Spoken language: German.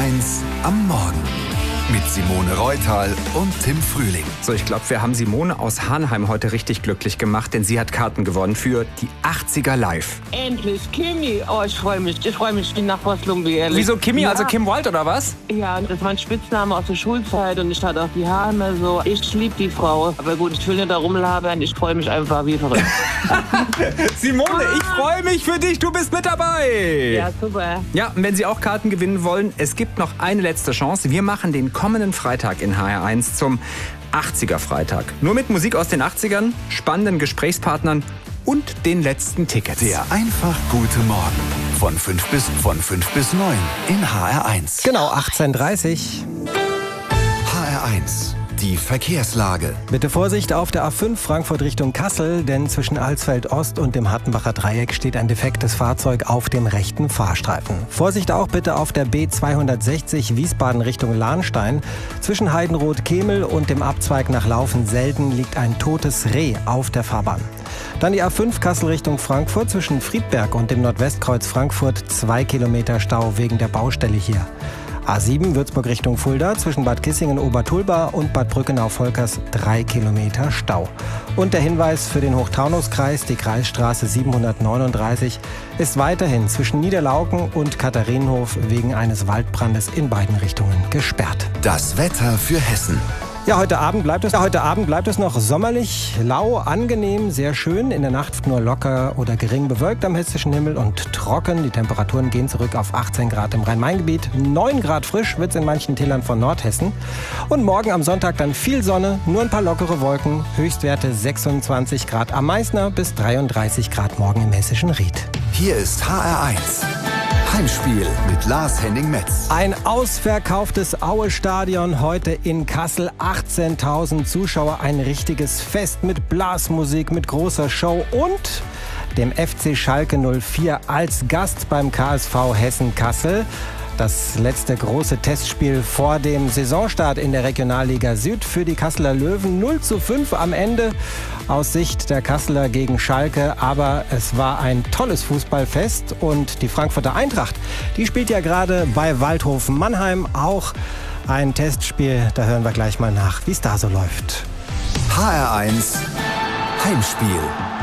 HR1 am Morgen. Mit Simone Reutal und Tim Frühling. So, ich glaube, wir haben Simone aus Hanheim heute richtig glücklich gemacht, denn sie hat Karten gewonnen für die 80er Live. Endlich, Kimi. Oh, ich freue mich wie nach Lumbi, ehrlich. Wieso Kimi, ja. also Kim Wilde oder was? Ja, das war ein Spitzname aus der Schulzeit und ich hatte auch die Haare immer so. Ich liebe die Frau. Aber gut, ich will nicht da rumlabern, ich freue mich einfach wie verrückt. Simone, ich freue mich für dich, du bist mit dabei. Ja, super. Ja, und wenn Sie auch Karten gewinnen wollen, es gibt noch eine letzte Chance. Wir machen den kommenden Freitag in HR1 zum 80er Freitag. Nur mit Musik aus den 80ern, spannenden Gesprächspartnern und den letzten Tickets. Der einfach gute Morgen. Von 5 bis 9 in HR1. Genau, 18:30 HR1. Die Verkehrslage. Bitte Vorsicht auf der A5 Frankfurt Richtung Kassel, denn zwischen Alsfeld Ost und dem Hattenbacher Dreieck steht ein defektes Fahrzeug auf dem rechten Fahrstreifen. Vorsicht auch bitte auf der B260 Wiesbaden Richtung Lahnstein. Zwischen Heidenroth-Kemel und dem Abzweig nach Laufen-Selden liegt ein totes Reh auf der Fahrbahn. Dann die A5 Kassel Richtung Frankfurt zwischen Friedberg und dem Nordwestkreuz Frankfurt 2 Kilometer Stau wegen der Baustelle hier. A7 Würzburg Richtung Fulda zwischen Bad Kissingen-Obertulba und Bad Brückenau-Volkers 3 Kilometer Stau. Und der Hinweis für den Hochtaunuskreis, die Kreisstraße 739, ist weiterhin zwischen Niederlauken und Katharinenhof wegen eines Waldbrandes in beiden Richtungen gesperrt. Das Wetter für Hessen. Ja, heute Abend bleibt es noch sommerlich, lau, angenehm, sehr schön. In der Nacht nur locker oder gering bewölkt am hessischen Himmel und trocken. Die Temperaturen gehen zurück auf 18 Grad im Rhein-Main-Gebiet. 9 Grad frisch wird es in manchen Tälern von Nordhessen. Und morgen am Sonntag dann viel Sonne, nur ein paar lockere Wolken. Höchstwerte 26 Grad am Meißner bis 33 Grad morgen im hessischen Ried. Hier ist HR1. Heimspiel mit Lars-Henning Metz. Ein ausverkauftes Aue-Stadion heute in Kassel. 18.000 Zuschauer, ein richtiges Fest mit Blasmusik, mit großer Show und dem FC Schalke 04 als Gast beim KSV Hessen-Kassel. Das letzte große Testspiel vor dem Saisonstart in der Regionalliga Süd für die Kasseler Löwen. 0:5 am Ende aus Sicht der Kasseler gegen Schalke. Aber es war ein tolles Fußballfest. Und die Frankfurter Eintracht, die spielt ja gerade bei Waldhofen Mannheim auch ein Testspiel. Da hören wir gleich mal nach, wie es da so läuft. HR1 Heimspiel.